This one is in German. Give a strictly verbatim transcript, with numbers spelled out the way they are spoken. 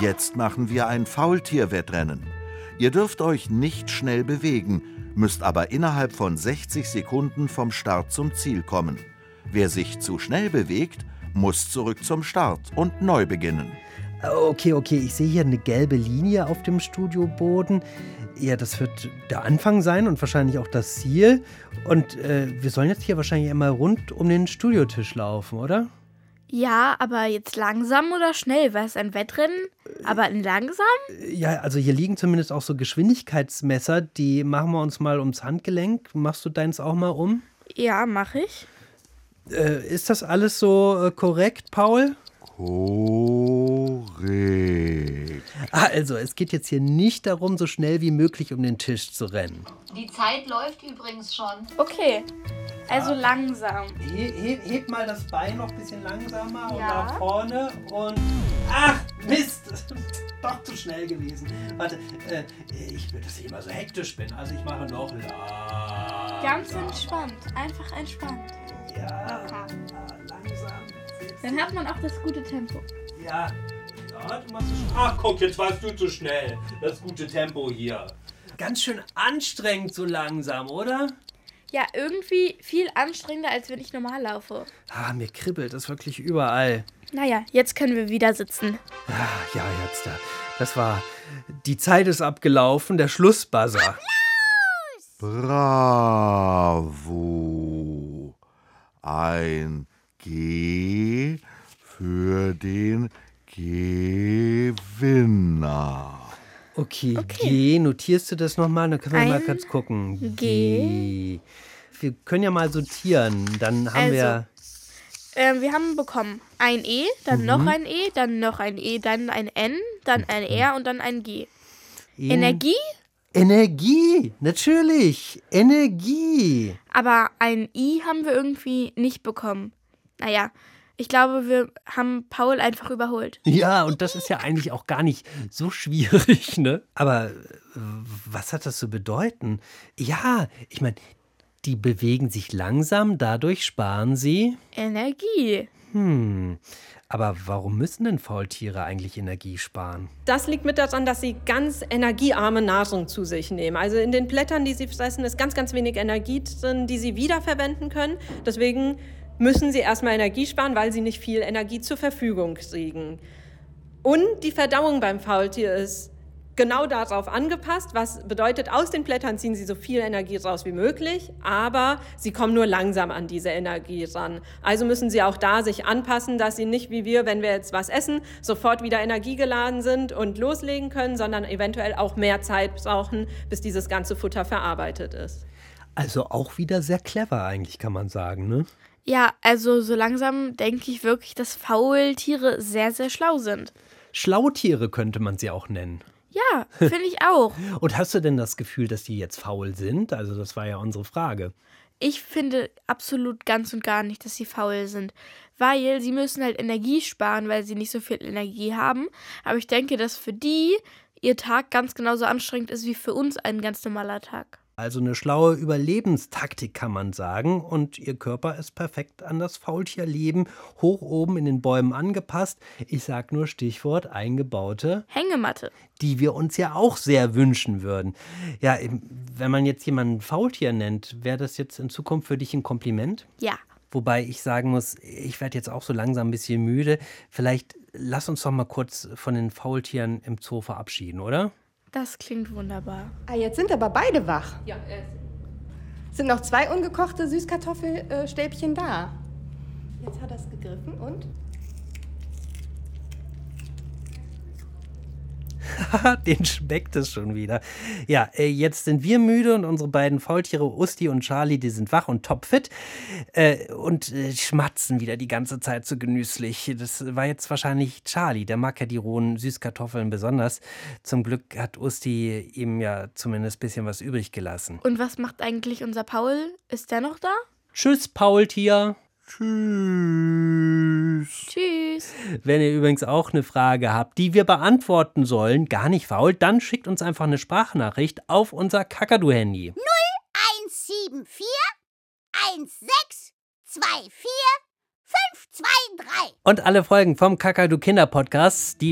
Jetzt machen wir ein Faultierwettrennen. Ihr dürft euch nicht schnell bewegen, müsst aber innerhalb von sechzig Sekunden vom Start zum Ziel kommen. Wer sich zu schnell bewegt, muss zurück zum Start und neu beginnen. Okay, okay, ich sehe hier eine gelbe Linie auf dem Studioboden. Ja, das wird der Anfang sein und wahrscheinlich auch das Ziel. Und äh, wir sollen jetzt hier wahrscheinlich einmal rund um den Studiotisch laufen, oder? Ja, aber jetzt langsam oder schnell? War es ein Wettrennen? Aber langsam? Ja, also hier liegen zumindest auch so Geschwindigkeitsmesser. Die machen wir uns mal ums Handgelenk. Machst du deins auch mal um? Ja, mache ich. Äh, ist das alles so äh, korrekt, Paul? Korrekt. Also, es geht jetzt hier nicht darum, so schnell wie möglich um den Tisch zu rennen. Die Zeit läuft übrigens schon. Okay, also langsam. He, he, heb mal das Bein noch ein bisschen langsamer und Ja. nach vorne und... Ach, Mist! Das ist doch zu schnell gewesen. Warte, äh, ich will, dass ich immer so hektisch bin. Also ich mache noch langsam. Ganz entspannt, einfach entspannt. Ja, langsam. Dann hat man auch das gute Tempo. Ja. Ja, du machst es schon. Ach, guck, jetzt warst du zu schnell. Das gute Tempo hier. Ganz schön anstrengend so langsam, oder? Ja, irgendwie viel anstrengender, als wenn ich normal laufe. Ah, mir kribbelt es wirklich überall. Naja, jetzt können wir wieder sitzen. Ah, ja, jetzt da. Das war... Die Zeit ist abgelaufen, der Schlussbuzzer. Bravo. Ein G für den Gewinner. Okay, Okay. G, notierst du das nochmal? Dann können wir Ein mal kurz gucken. G. Wir können ja mal sortieren. Dann haben Also, wir... Ähm, wir haben bekommen ein E, dann Mhm. noch ein E, dann noch ein E, dann ein N, dann ein R und dann ein G. En- Energie, Energie, natürlich. Energie. aber ein I haben wir irgendwie nicht bekommen. Naja, ich glaube, wir haben Paul einfach überholt. Ja, und das ist ja eigentlich auch gar nicht so schwierig, ne? Aber äh, was hat das zu bedeuten? Ja, ich meine, die bewegen sich langsam, dadurch sparen sie. Energie. Hm, aber warum müssen denn Faultiere eigentlich Energie sparen? Das liegt mit daran, dass sie ganz energiearme Nahrung zu sich nehmen. Also in den Blättern, die sie fressen, ist ganz, ganz wenig Energie drin, die sie wiederverwenden können. Deswegen müssen sie erstmal Energie sparen, weil sie nicht viel Energie zur Verfügung kriegen. Und die Verdauung beim Faultier ist genau darauf angepasst, was bedeutet, aus den Blättern ziehen sie so viel Energie raus wie möglich, aber sie kommen nur langsam an diese Energie ran. Also müssen sie auch da sich anpassen, dass sie nicht wie wir, wenn wir jetzt was essen, sofort wieder energiegeladen sind und loslegen können, sondern eventuell auch mehr Zeit brauchen, bis dieses ganze Futter verarbeitet ist. Also auch wieder sehr clever eigentlich, kann man sagen, ne? Ja, also so langsam denke ich wirklich, dass Faultiere sehr, sehr schlau sind. Schlautiere könnte man sie auch nennen. Ja, finde ich auch. Und hast du denn das Gefühl, dass die jetzt faul sind? Also das war ja unsere Frage. Ich finde absolut ganz und gar nicht, dass sie faul sind, weil sie müssen halt Energie sparen, weil sie nicht so viel Energie haben. Aber ich denke, dass für die ihr Tag ganz genauso anstrengend ist wie für uns ein ganz normaler Tag. Also eine schlaue Überlebenstaktik, kann man sagen. Und ihr Körper ist perfekt an das Faultierleben hoch oben in den Bäumen angepasst. Ich sag nur Stichwort eingebaute, Hängematte. die wir uns ja auch sehr wünschen würden. Ja, eben, wenn man jetzt jemanden Faultier nennt, wäre das jetzt in Zukunft für dich ein Kompliment? Ja. Wobei ich sagen muss, ich werde jetzt auch so langsam ein bisschen müde. Vielleicht lass uns doch mal kurz von den Faultieren im Zoo verabschieden, oder? Das klingt wunderbar. Ah, jetzt sind aber beide wach. Ja, äh, Sind noch zwei ungekochte Süßkartoffelstäbchen da. Jetzt hat er es gegriffen und? Den schmeckt es schon wieder. Ja, äh, jetzt sind wir müde und unsere beiden Faultiere Usti und Charlie, die sind wach und topfit äh, und äh, schmatzen wieder die ganze Zeit so genüsslich. Das war jetzt wahrscheinlich Charlie, der mag ja die rohen Süßkartoffeln besonders. Zum Glück hat Usti ihm ja zumindest ein bisschen was übrig gelassen. Und was macht eigentlich unser Paul? Ist der noch da? Tschüss, Paultier. Tschüss. Tschüss. Wenn ihr übrigens auch eine Frage habt, die wir beantworten sollen, gar nicht faul, dann schickt uns einfach eine Sprachnachricht auf unser Kakadu-Handy. eins sieben vier eins sechs zwei vier fünf zwei drei. Und alle Folgen vom Kakadu Kinder Podcast, die